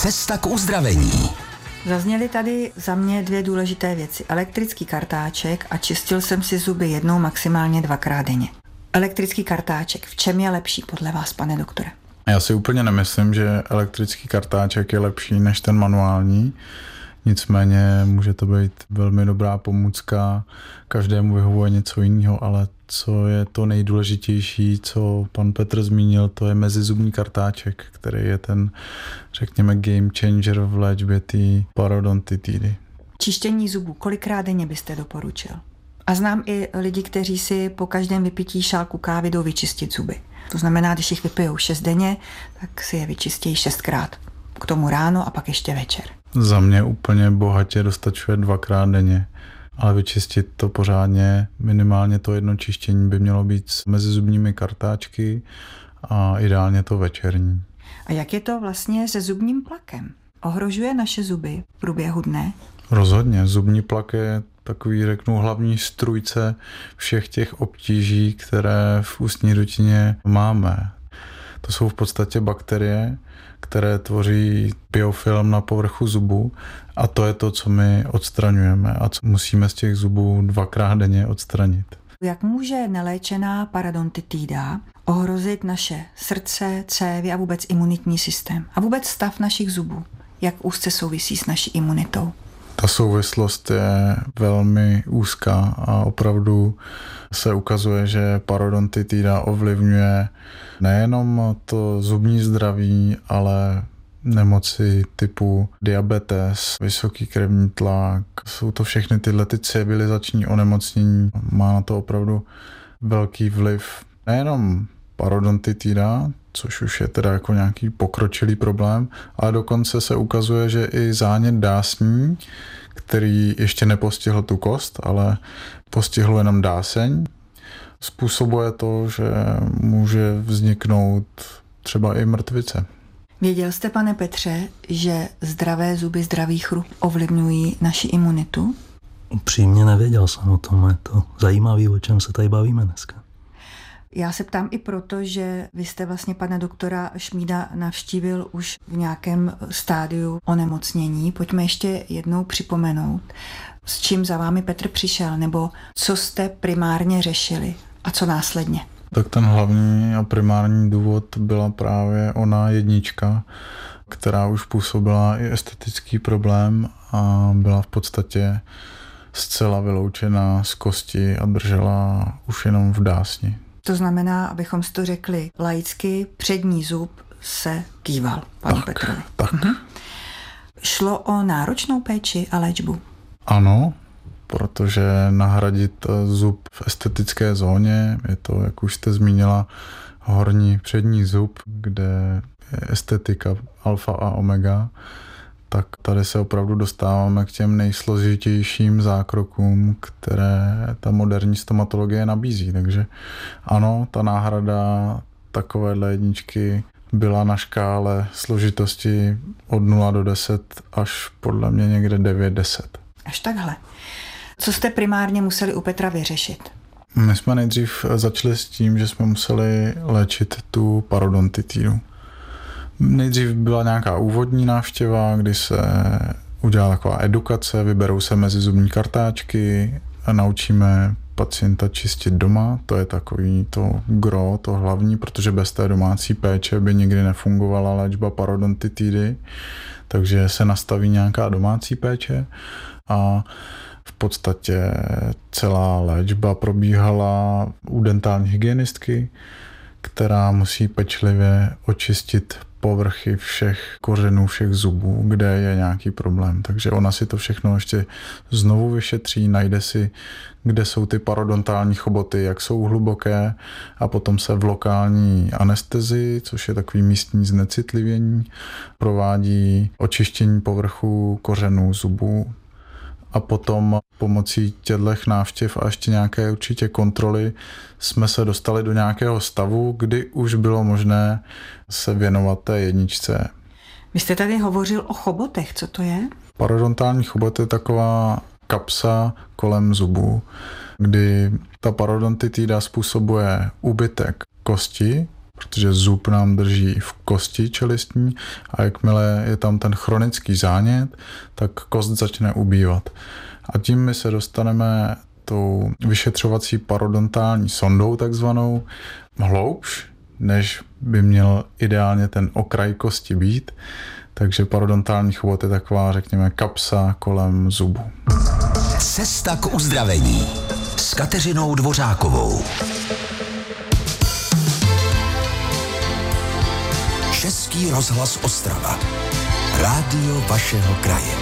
Cesta k uzdravení. Zazněly tady za mě dvě důležité věci. Elektrický kartáček a čistil jsem si zuby jednou, maximálně dvakrát denně. Elektrický kartáček, v čem je lepší podle vás, pane doktore? Já si úplně nemyslím, že elektrický kartáček je lepší než ten manuální. Nicméně může to být velmi dobrá pomůcka, každému vyhovuje něco jiného, ale co je to nejdůležitější, co pan Petr zmínil, to je mezizubní kartáček, který je ten, řekněme, game changer v léčbě té parodontitidy. Čištění zubů, kolikrát denně byste doporučil? A znám i lidi, kteří si po každém vypití šálku kávy jdou vyčistit zuby. To znamená, když jich vypijou 6 denně, tak si je vyčistí 6krát. K tomu ráno a pak ještě večer. Za mě úplně bohatě dostačuje 2krát denně, ale vyčistit to pořádně, minimálně to jedno čištění by mělo být s mezizubními kartáčky a ideálně to večerní. A jak je to vlastně se zubním plakem? Ohrožuje naše zuby v průběhu dne? Rozhodně. Zubní plak je takový, řeknu, hlavní strůjce všech těch obtíží, které v ústní dutině máme. To jsou v podstatě bakterie, které tvoří biofilm na povrchu zubu a to je to, co my odstraňujeme a co musíme z těch zubů 2krát denně odstranit. Jak může neléčená parodontitida ohrozit naše srdce, cévy a vůbec imunitní systém? A vůbec stav našich zubů? Jak úzce souvisí s naší imunitou? Ta souvislost je velmi úzká a opravdu se ukazuje, že parodontitida ovlivňuje nejenom to zubní zdraví, ale nemoci typu diabetes, vysoký krevní tlak. Jsou to všechny tyhle civilizační onemocnění. Má na to opravdu velký vliv. Nejenom parodontitida, což už je teda jako nějaký pokročilý problém, ale dokonce se ukazuje, že i zánět dásní, který ještě nepostihl tu kost, ale postihl jenom dáseň, způsobuje to, že může vzniknout třeba i mrtvice. Věděl jste, pane Petře, že zdravé zuby, zdravý chrup ovlivňují naši imunitu? Upřímně nevěděl jsem o tom, je to zajímavý, o čem se tady bavíme dneska. Já se ptám i proto, že vy jste vlastně pana doktora Šmída navštívil už v nějakém stádiu onemocnění. Pojďme ještě jednou připomenout, s čím za vámi Petr přišel, nebo co jste primárně řešili a co následně. Tak ten hlavní a primární důvod byla právě ona jednička, která už působila i estetický problém a byla v podstatě zcela vyloučena z kosti a držela už jenom v dásni. To znamená, abychom si to řekli laicky, přední zub se kýval panu Petrovi. Tak. Šlo o náročnou péči a léčbu? Ano, protože nahradit zub v estetické zóně, je to, jak už jste zmínila, horní přední zub, kde je estetika alfa a omega, tak tady se opravdu dostáváme k těm nejsložitějším zákrokům, které ta moderní stomatologie nabízí. Takže ano, ta náhrada takovéhle jedničky byla na škále složitosti od 0 do 10 až podle mě někde 9-10. Až takhle. Co jste primárně museli u Petra vyřešit? My jsme nejdřív začali s tím, že jsme museli léčit tu parodontitidu. Nejdřív byla nějaká úvodní návštěva, kdy se udělá taková edukace, vyberou se mezizubní kartáčky a naučíme pacienta čistit doma. To je takový to gro, to hlavní, protože bez té domácí péče by nikdy nefungovala léčba parodontitidy, takže se nastaví nějaká domácí péče a v podstatě celá léčba probíhala u dentální hygienistky, která musí pečlivě očistit povrchy všech kořenů, všech zubů, kde je nějaký problém. Takže ona si to všechno ještě znovu vyšetří, najde si, kde jsou ty parodontální choboty, jak jsou hluboké a potom se v lokální anestezii, což je takový místní znecitlivění, provádí očištění povrchu kořenů zubů. A potom pomocí těchto návštěv a ještě nějaké určitě kontroly jsme se dostali do nějakého stavu, kdy už bylo možné se věnovat té jedničce. Vy jste tady hovořil o chobotech, co to je? Parodontální chobot je taková kapsa kolem zubů, kdy ta parodontitida způsobuje úbytek kosti protože zub nám drží v kosti čelistní a jakmile je tam ten chronický zánět, tak kost začne ubývat. A tím my se dostaneme tou vyšetřovací parodontální sondou takzvanou hloubš, než by měl ideálně ten okraj kosti být. Takže parodontální chobot je taková, řekněme, kapsa kolem zubu. Cesta k uzdravení s Kateřinou Dvořákovou. Český rozhlas Ostrava. Rádio vašeho kraje.